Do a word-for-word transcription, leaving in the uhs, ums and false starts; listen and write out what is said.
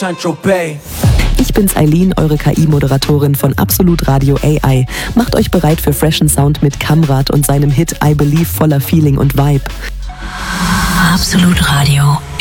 Saint-Tropez. Ich bin's Eileen, eure K I-Moderatorin von Absolut Radio A I. Macht euch bereit für freshen Sound mit Kamrat und seinem Hit I Believe voller Feeling und Vibe. Absolut Radio